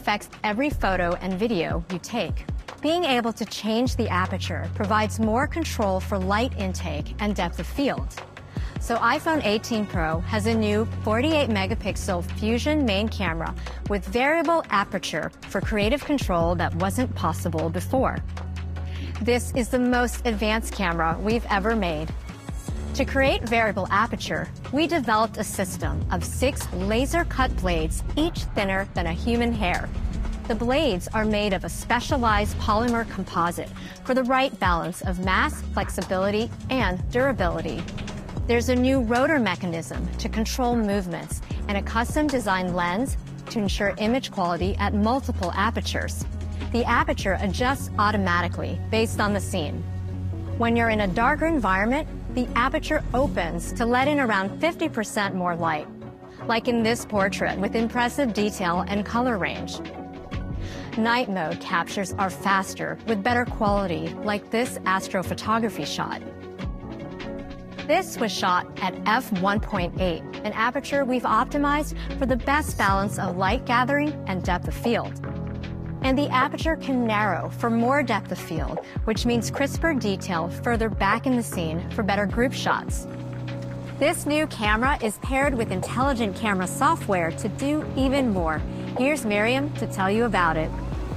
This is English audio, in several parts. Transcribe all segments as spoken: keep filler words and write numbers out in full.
affects every photo and video you take. Being able to change the aperture provides more control for light intake and depth of field. So iPhone eighteen Pro has a new forty-eight megapixel Fusion main camera with variable aperture for creative control that wasn't possible before. This is the most advanced camera we've ever made. To create variable aperture, we developed a system of six laser-cut blades, each thinner than a human hair. The blades are made of a specialized polymer composite for the right balance of mass, flexibility, and durability. There's a new rotor mechanism to control movements and a custom-designed lens to ensure image quality at multiple apertures. The aperture adjusts automatically based on the scene. When you're in a darker environment, the aperture opens to let in around fifty percent more light, like in this portrait with impressive detail and color range. Night mode captures are faster with better quality, like this astrophotography shot. This was shot at f one point eight, an aperture we've optimized for the best balance of light gathering and depth of field. And the aperture can narrow for more depth of field, which means crisper detail further back in the scene for better group shots. This new camera is paired with intelligent camera software to do even more. Here's Miriam to tell you about it.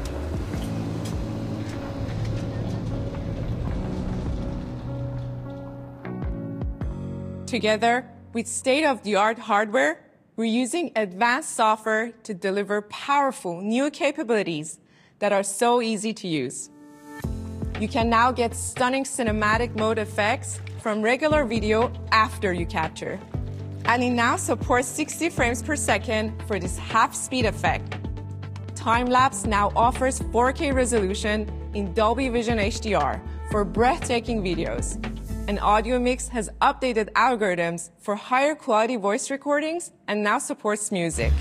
Together, with state-of-the-art hardware, we're using advanced software to deliver powerful new capabilities that are so easy to use. You can now get stunning cinematic mode effects from regular video after you capture. And it now supports sixty frames per second for this half-speed effect. Time-lapse now offers four K resolution in Dolby Vision H D R for breathtaking videos. And Audio Mix has updated algorithms for higher quality voice recordings and now supports music.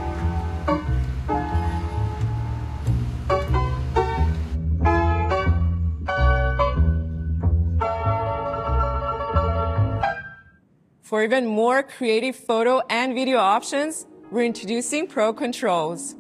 For even more creative photo and video options, we're introducing Pro Controls.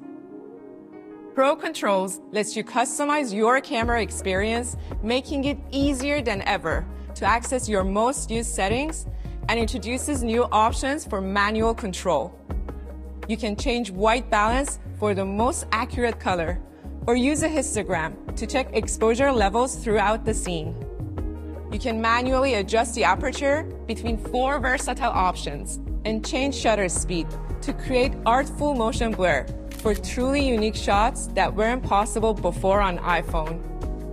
Pro Controls lets you customize your camera experience, making it easier than ever to access your most used settings, and introduces new options for manual control. You can change white balance for the most accurate color, or use a histogram to check exposure levels throughout the scene. You can manually adjust the aperture between four versatile options and change shutter speed to create artful motion blur for truly unique shots that weren't possible before on iPhone.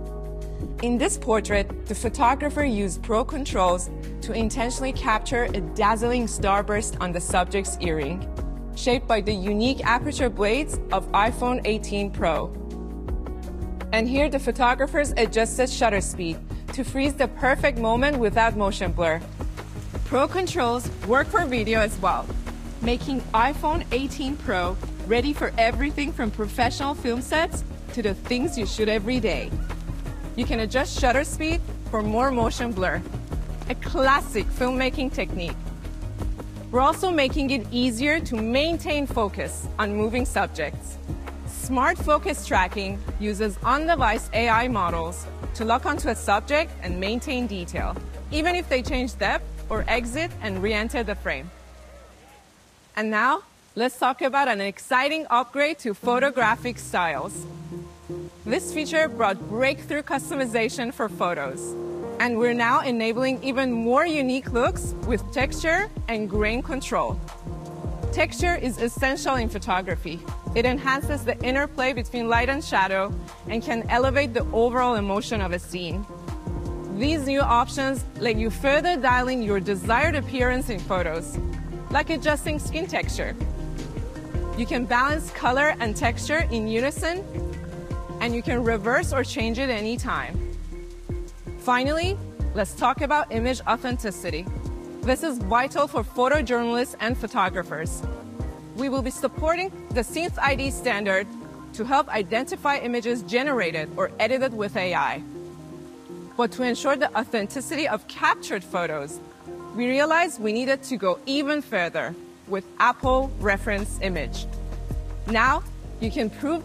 In this portrait, the photographer used Pro Controls to intentionally capture a dazzling starburst on the subject's earring, shaped by the unique aperture blades of iPhone eighteen Pro. And here the photographers adjusted shutter speed to freeze the perfect moment without motion blur. Pro Controls work for video as well, making iPhone eighteen Pro ready for everything from professional film sets to the things you shoot every day. You can adjust shutter speed for more motion blur, a classic filmmaking technique. We're also making it easier to maintain focus on moving subjects. Smart Focus Tracking uses on-device A I models to lock onto a subject and maintain detail, even if they change depth or exit and re-enter the frame. And now, let's talk about an exciting upgrade to photographic styles. This feature brought breakthrough customization for photos, and we're now enabling even more unique looks with texture and grain control. Texture is essential in photography. It enhances the interplay between light and shadow and can elevate the overall emotion of a scene. These new options let you further dial in your desired appearance in photos, like adjusting skin texture. You can balance color and texture in unison, and you can reverse or change it anytime. Finally, let's talk about image authenticity. This is vital for photojournalists and photographers. We will be supporting the Synth I D standard to help identify images generated or edited with A I. But to ensure the authenticity of captured photos, we realized we needed to go even further with Apple Reference Image. Now, you can prove